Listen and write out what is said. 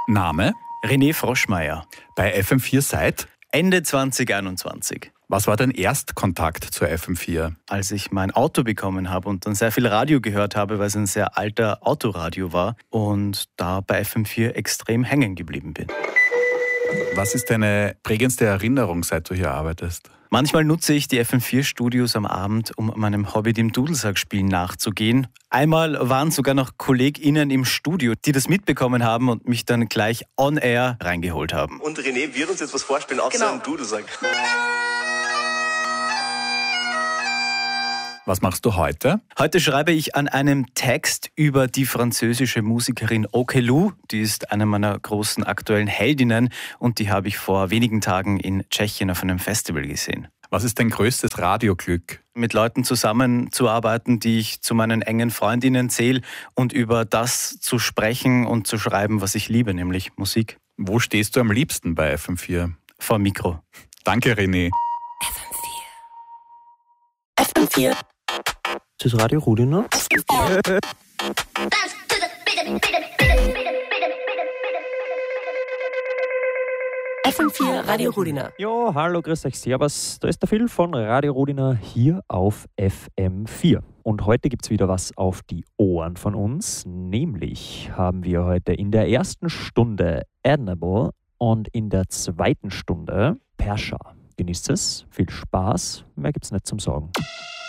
Name? René Froschmeier. Bei FM4 seit? Ende 2021. Was war dein Erstkontakt zur FM4? Als ich mein Auto bekommen habe und dann sehr viel Radio gehört habe, weil es ein sehr alter Autoradio war und da bei FM4 extrem hängen geblieben bin. Was ist deine prägendste Erinnerung, seit du hier arbeitest? Manchmal nutze ich die FM4-Studios am Abend, um meinem Hobby, dem Dudelsackspielen, nachzugehen. Einmal waren sogar noch KollegInnen im Studio, die das mitbekommen haben und mich dann gleich on air reingeholt haben. Und René wird uns jetzt was vorspielen auf seinem Dudelsack. Was machst du heute? Heute schreibe ich an einem Text über die französische Musikerin Okelou. Die ist eine meiner großen aktuellen Heldinnen und die habe ich vor wenigen Tagen in Tschechien auf einem Festival gesehen. Was ist dein größtes Radioglück? Mit Leuten zusammenzuarbeiten, die ich zu meinen engen Freundinnen zähle und über das zu sprechen und zu schreiben, was ich liebe, nämlich Musik. Wo stehst du am liebsten bei FM4? Vor dem Mikro. Danke, René. FM4. Das ist Radio Rudiner. FM4 Radio Rudiner. Ja, hallo, grüß euch, servus. Da ist der Phil von Radio Rudiner hier auf FM4. Und heute gibt es wieder was auf die Ohren von uns. Nämlich haben wir heute in der ersten Stunde Adnable und in der zweiten Stunde Persha. Genießt es, viel Spaß, mehr gibt's nicht zum Sagen.